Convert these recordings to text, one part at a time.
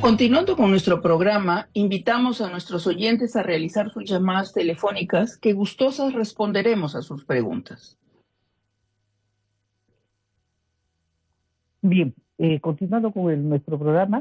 Continuando con nuestro programa, invitamos a nuestros oyentes a realizar sus llamadas telefónicas que gustosas responderemos a sus preguntas. Bien, continuando con nuestro programa,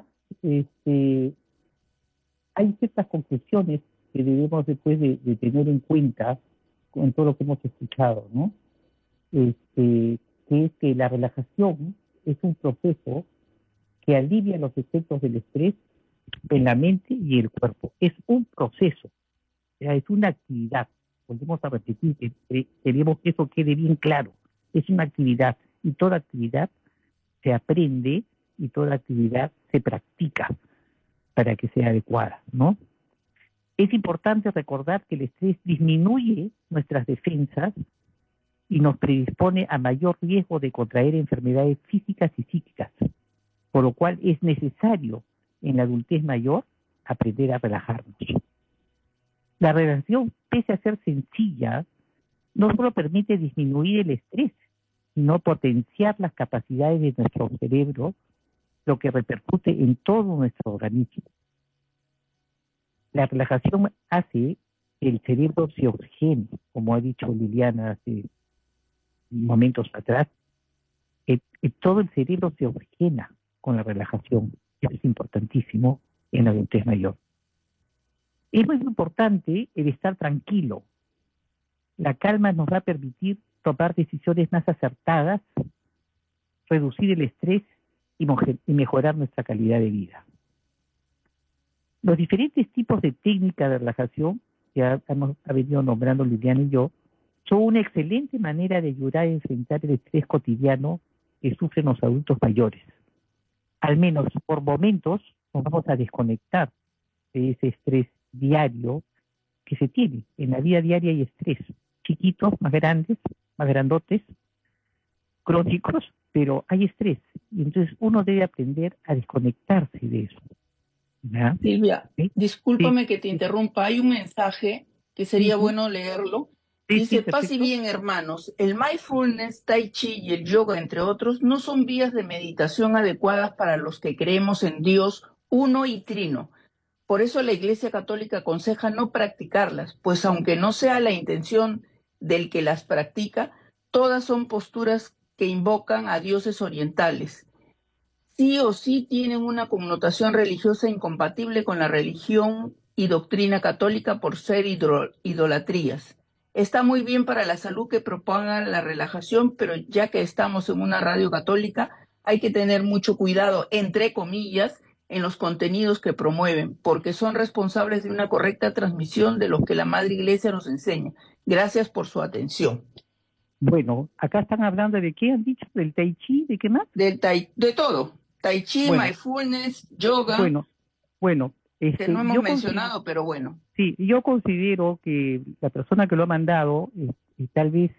hay ciertas conclusiones que debemos después de tener en cuenta con todo lo que hemos escuchado, ¿no? Que es que la relajación es un proceso que alivia los efectos del estrés en la mente y el cuerpo. Es un proceso, o sea, es una actividad. Volvemos a repetir, queremos que eso quede bien claro. Es una actividad y toda actividad se aprende y toda actividad se practica para que sea adecuada, ¿no? Es importante recordar que el estrés disminuye nuestras defensas y nos predispone a mayor riesgo de contraer enfermedades físicas y psíquicas, por lo cual es necesario en la adultez mayor aprender a relajarnos. La relajación, pese a ser sencilla, no solo permite disminuir el estrés, sino potenciar las capacidades de nuestro cerebro, lo que repercute en todo nuestro organismo. La relajación hace que el cerebro se oxigene, como ha dicho Liliana hace momentos atrás. Todo el cerebro se oxigena con la relajación. Eso es importantísimo en la adultez mayor. Es muy importante el estar tranquilo. La calma nos va a permitir tomar decisiones más acertadas, reducir el estrés y mejorar nuestra calidad de vida. Los diferentes tipos de técnicas de relajación que hemos venido nombrando Liliana y yo son una excelente manera de ayudar a enfrentar el estrés cotidiano que sufren los adultos mayores. Al menos por momentos nos vamos a desconectar de ese estrés diario que se tiene. En la vida diaria hay estrés, chiquitos, más grandes, más grandotes, crónicos, pero hay estrés. Y entonces uno debe aprender a desconectarse de eso. ¿Ya? Silvia, ¿Sí? discúlpame Sí. que te interrumpa. Hay un mensaje que sería bueno leerlo. Dice, paz y bien, hermanos, el mindfulness, tai chi y el yoga, entre otros, no son vías de meditación adecuadas para los que creemos en Dios uno y trino. Por eso la Iglesia Católica aconseja no practicarlas, pues aunque no sea la intención del que las practica, todas son posturas que invocan a dioses orientales. Sí o sí tienen una connotación religiosa incompatible con la religión y doctrina católica por ser idolatrías. Está muy bien para la salud que propongan la relajación, pero ya que estamos en una radio católica, hay que tener mucho cuidado, entre comillas, en los contenidos que promueven, porque son responsables de una correcta transmisión de lo que la Madre Iglesia nos enseña. Gracias por su atención. Bueno, acá están hablando de qué han dicho, del tai chi, ¿de qué más? De todo. Tai chi, mindfulness, yoga. Bueno, Que no hemos mencionado, pero bueno. Sí, yo considero que la persona que lo ha mandado tal vez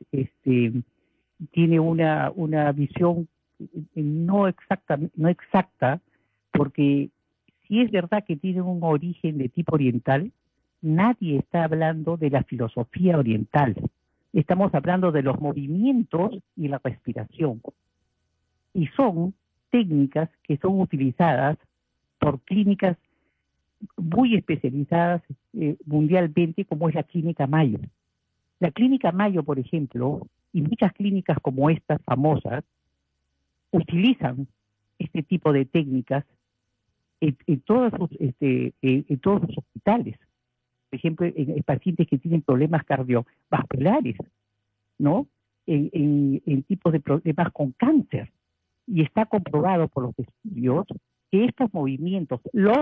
tiene una visión no exacta, porque si es verdad que tiene un origen de tipo oriental, nadie está hablando de la filosofía oriental. Estamos hablando de los movimientos y la respiración. Y son técnicas que son utilizadas por clínicas muy especializadas mundialmente, como es la Clínica Mayo. La Clínica Mayo, por ejemplo, y muchas clínicas como estas famosas, utilizan este tipo de técnicas en todos sus hospitales. Por ejemplo, en pacientes que tienen problemas cardiovasculares, ¿no? En tipos de problemas con cáncer. Y está comprobado por los estudios que estos movimientos,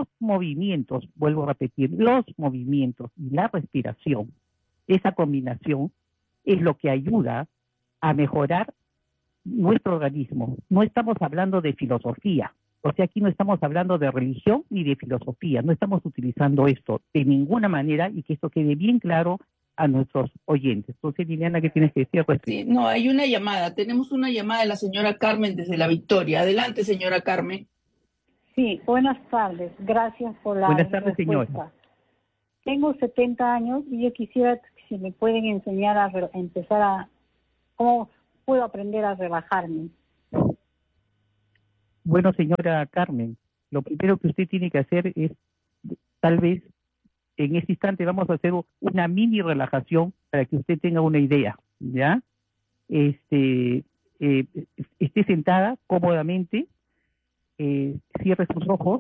vuelvo a repetir, los movimientos y la respiración, esa combinación es lo que ayuda a mejorar nuestro organismo. No estamos hablando de filosofía, o sea, aquí no estamos hablando de religión ni de filosofía, no estamos utilizando esto de ninguna manera, y que esto quede bien claro a nuestros oyentes. Entonces, Liliana, ¿qué tienes que decir? Sí, no, hay una llamada. Tenemos una llamada de la señora Carmen desde La Victoria. Adelante, señora Carmen. Sí, buenas tardes. Gracias por la Buenas tardes, respuesta. señora. Tengo 70 años y yo quisiera si me pueden enseñar a empezar a... ¿Cómo puedo aprender a relajarme? Bueno, señora Carmen, lo primero que usted tiene que hacer es, tal vez, en este instante vamos a hacer una mini relajación para que usted tenga una idea, ¿ya? Este, esté sentada cómodamente, cierre sus ojos,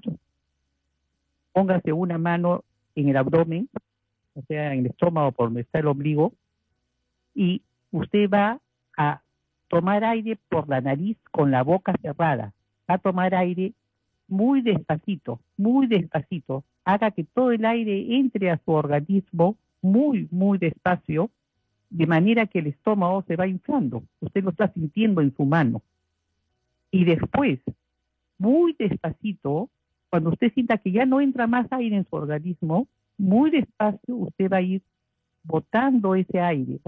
póngase una mano en el abdomen, o sea, en el estómago por donde está el ombligo, y usted va a tomar aire por la nariz con la boca cerrada. Va a tomar aire muy despacito, haga que todo el aire entre a su organismo muy, muy despacio, de manera que el estómago se va inflando. Usted lo está sintiendo en su mano. Y después, muy despacito, cuando usted sienta que ya no entra más aire en su organismo, muy despacio usted va a ir botando ese aire,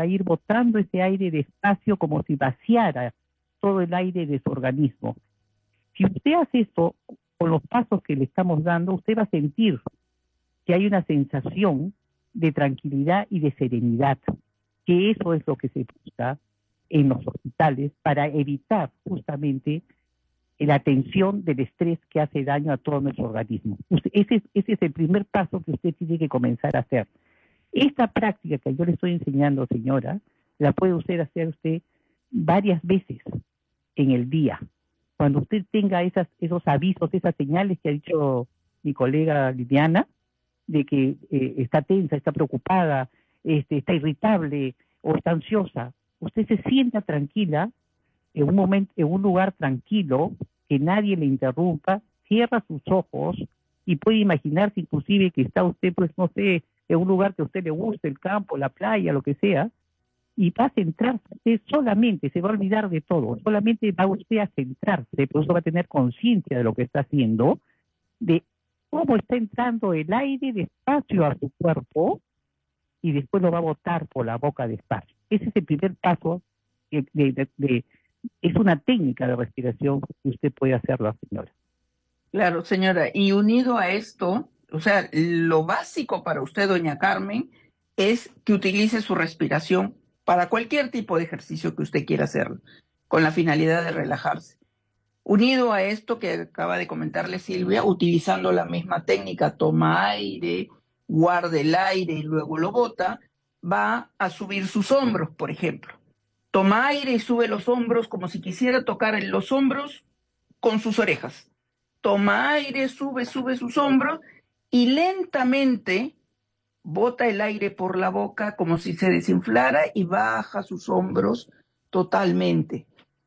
despacio como si vaciara todo el aire de su organismo. Si usted hace esto con los pasos que le estamos dando, usted va a sentir que hay una sensación de tranquilidad y de serenidad, que eso es lo que se busca en los hospitales para evitar justamente la tensión del estrés que hace daño a todo nuestro organismo. Ese es el primer paso que usted tiene que comenzar a hacer. Esta práctica que yo le estoy enseñando, señora, la puede hacer usted varias veces en el día. Cuando usted tenga esos avisos, esas señales que ha dicho mi colega Liliana, de que está tensa, está preocupada, está irritable o está ansiosa, usted se sienta tranquila en un lugar tranquilo, que nadie le interrumpa, cierra sus ojos y puede imaginarse inclusive que está usted, pues no sé, en un lugar que a usted le guste, el campo, la playa, lo que sea, y va a centrarse usted solamente, se va a olvidar de todo, solamente va usted a centrarse, por eso va a tener conciencia de lo que está haciendo, de cómo está entrando el aire despacio a su cuerpo y después lo va a botar por la boca despacio. Ese es el primer paso, es una técnica de respiración que usted puede hacerlo, señora. Claro, señora, y unido a esto, o sea, lo básico para usted, doña Carmen, es que utilice su respiración para cualquier tipo de ejercicio que usted quiera hacer, con la finalidad de relajarse. Unido a esto que acaba de comentarle Silvia, utilizando la misma técnica, toma aire, guarda el aire y luego lo bota, va a subir sus hombros, por ejemplo. Toma aire y sube los hombros como si quisiera tocar en los hombros con sus orejas. Toma aire, sube sus hombros y lentamente bota el aire por la boca como si se desinflara y baja sus hombros totalmente.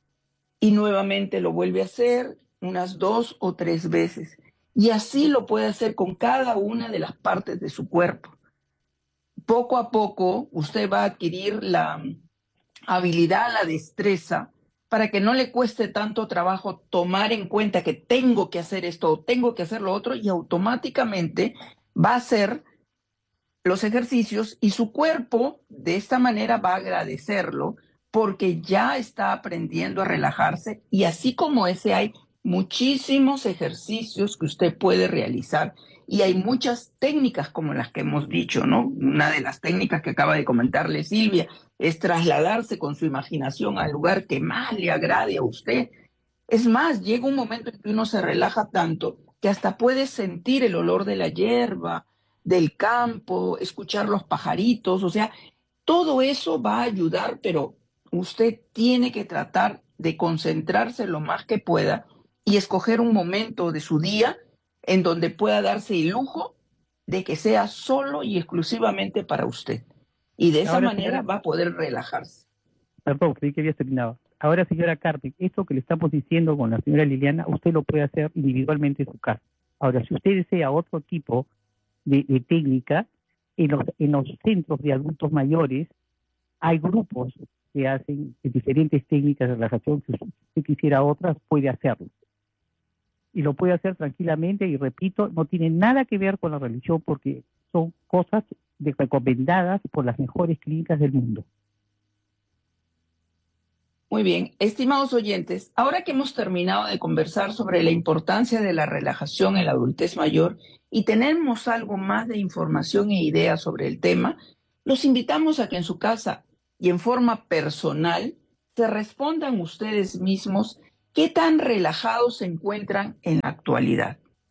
Y nuevamente lo vuelve a hacer unas 2 o 3 veces. Y así lo puede hacer con cada una de las partes de su cuerpo. Poco a poco usted va a adquirir la habilidad, la destreza, para que no le cueste tanto trabajo tomar en cuenta que tengo que hacer esto o tengo que hacer lo otro, y automáticamente va a hacer los ejercicios y su cuerpo de esta manera va a agradecerlo porque ya está aprendiendo a relajarse, y así como ese hay muchísimos ejercicios que usted puede realizar y hay muchas técnicas como las que hemos dicho, ¿no? Una de las técnicas que acaba de comentarle Silvia es trasladarse con su imaginación al lugar que más le agrade a usted. Es más, llega un momento en que uno se relaja tanto que hasta puede sentir el olor de la hierba, del campo, escuchar los pajaritos, o sea, todo eso va a ayudar, pero usted tiene que tratar de concentrarse lo más que pueda y escoger un momento de su día en donde pueda darse el lujo de que sea solo y exclusivamente para usted. Y de esa manera va a poder relajarse. Perdón, creí que había terminado. Ahora, señora Carmen, esto que le estamos diciendo con la señora Liliana, usted lo puede hacer individualmente en su casa. Ahora, si usted desea otro tipo de técnica, en los centros de adultos mayores hay grupos que hacen diferentes técnicas de relajación. Si usted quisiera otras, puede hacerlo. Y lo puede hacer tranquilamente, y repito, no tiene nada que ver con la religión porque son cosas recomendadas por las mejores clínicas del mundo. Muy bien, estimados oyentes, ahora que hemos terminado de conversar sobre la importancia de la relajación en la adultez mayor y tenemos algo más de información e ideas sobre el tema, los invitamos a que en su casa y en forma personal se respondan ustedes mismos qué tan relajados se encuentran en la actualidad.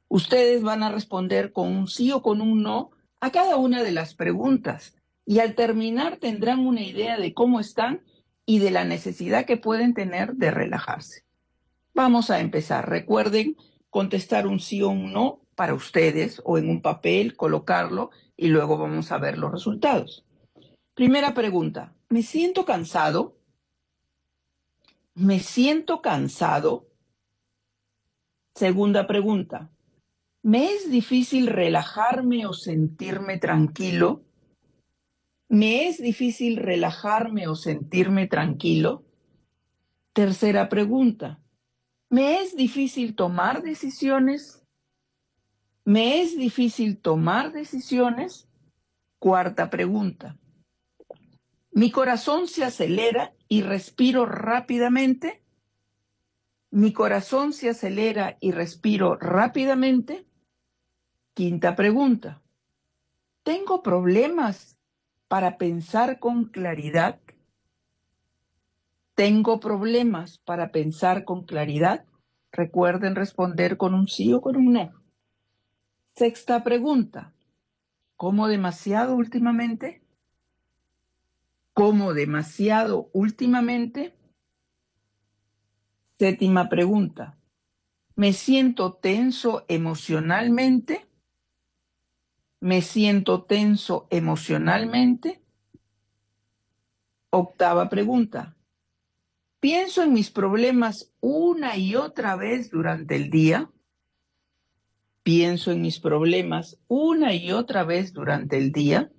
Ustedes van a responder con un sí o con un no a cada una de las preguntas y al terminar tendrán una idea de cómo están y de la necesidad que pueden tener de relajarse. Vamos a empezar. Recuerden contestar un sí o un no para ustedes o en un papel, colocarlo y luego vamos a ver los resultados. Primera pregunta, ¿me siento cansado? ¿Me siento cansado? Segunda pregunta, ¿me es difícil relajarme o sentirme tranquilo? ¿Me es difícil relajarme o sentirme tranquilo? Tercera pregunta, ¿me es difícil tomar decisiones? ¿Me es difícil tomar decisiones? Cuarta pregunta, ¿mi corazón se acelera y respiro rápidamente? ¿Mi corazón se acelera y respiro rápidamente? Quinta pregunta, ¿tengo problemas para pensar con claridad? ¿Tengo problemas para pensar con claridad? Recuerden responder con un sí o con un no. Sexta pregunta, ¿como demasiado últimamente? ¿Como demasiado últimamente? Séptima pregunta, ¿me siento tenso emocionalmente? ¿Me siento tenso emocionalmente? Octava pregunta, ¿pienso en mis problemas una y otra vez durante el día? ¿Pienso en mis problemas una y otra vez durante el día?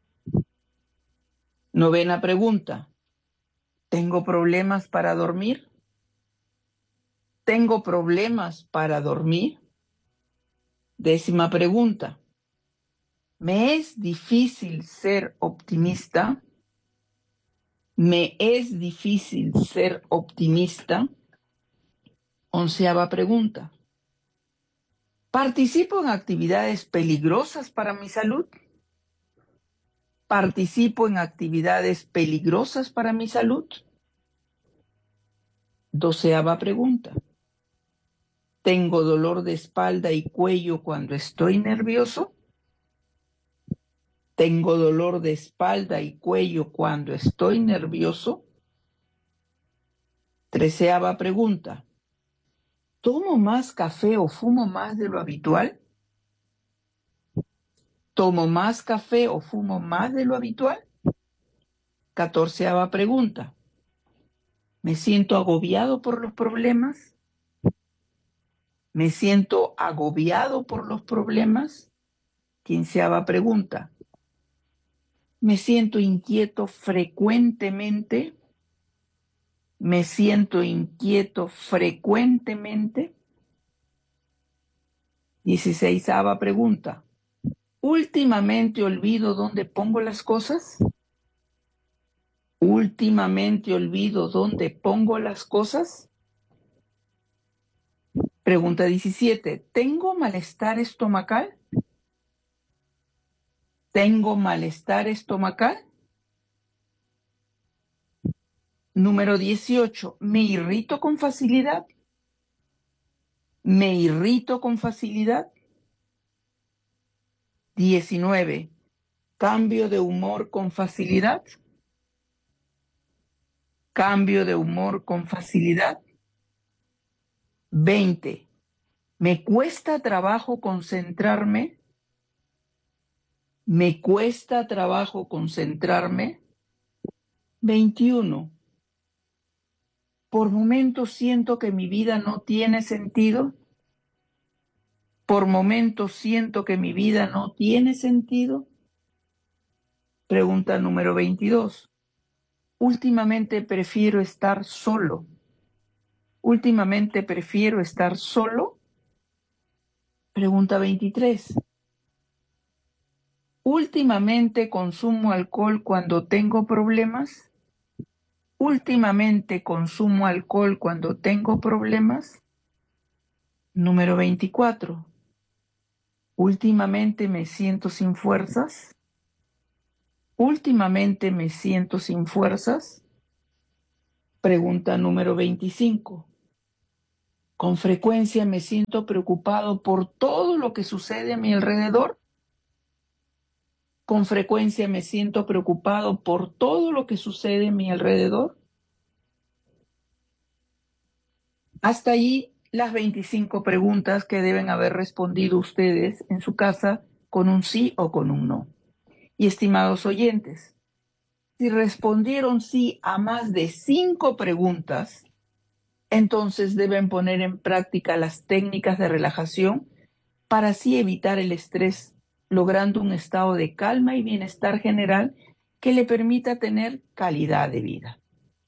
Novena pregunta, ¿tengo problemas para dormir? ¿Tengo problemas para dormir? Décima pregunta, ¿me es difícil ser optimista? ¿Me es difícil ser optimista? Onceava pregunta, ¿participo en actividades peligrosas para mi salud? ¿Participo en actividades peligrosas para mi salud? Doceava pregunta, ¿tengo dolor de espalda y cuello cuando estoy nervioso? ¿Tengo dolor de espalda y cuello cuando estoy nervioso? Treceava pregunta, ¿tomo más café o fumo más de lo habitual? ¿Tomo más café o fumo más de lo habitual? Catorceava pregunta, ¿me siento agobiado por los problemas? ¿Me siento agobiado por los problemas? Quinceava pregunta, ¿me siento inquieto frecuentemente? ¿Me siento inquieto frecuentemente? Dieciseisava pregunta, ¿últimamente olvido dónde pongo las cosas? ¿Últimamente olvido dónde pongo las cosas? Pregunta 17, ¿tengo malestar estomacal? ¿Tengo malestar estomacal? Número 18, ¿me irrito con facilidad? ¿Me irrito con facilidad? 19, ¿cambio de humor con facilidad? ¿Cambio de humor con facilidad? 20, ¿me cuesta trabajo concentrarme? ¿Me cuesta trabajo concentrarme? 21, ¿por momentos siento que mi vida no tiene sentido? ¿Por momentos siento que mi vida no tiene sentido? Pregunta número 22. Últimamente prefiero estar solo. Últimamente prefiero estar solo. Pregunta 23. Últimamente consumo alcohol cuando tengo problemas. Últimamente consumo alcohol cuando tengo problemas. Número 24. Últimamente me siento sin fuerzas. Últimamente me siento sin fuerzas. Pregunta número 25. Con frecuencia me siento preocupado por todo lo que sucede a mi alrededor. Con frecuencia me siento preocupado por todo lo que sucede a mi alrededor. Hasta allí las 25 preguntas que deben haber respondido ustedes en su casa con un sí o con un no. Y estimados oyentes, si respondieron sí a más de 5 preguntas, entonces deben poner en práctica las técnicas de relajación para así evitar el estrés, logrando un estado de calma y bienestar general que le permita tener calidad de vida.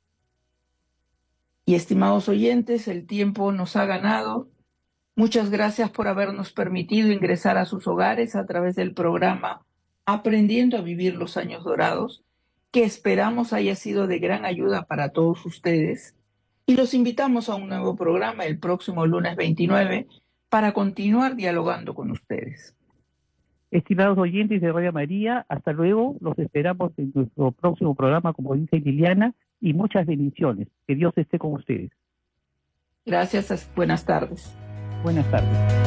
Y estimados oyentes, el tiempo nos ha ganado. Muchas gracias por habernos permitido ingresar a sus hogares a través del programa Aprendiendo a Vivir los Años Dorados, que esperamos haya sido de gran ayuda para todos ustedes. Y los invitamos a un nuevo programa el próximo lunes 29 para continuar dialogando con ustedes. Estimados oyentes de Radio María, hasta luego. Los esperamos en nuestro próximo programa, como dice Liliana, y muchas bendiciones. Que Dios esté con ustedes. Gracias, buenas tardes. Buenas tardes.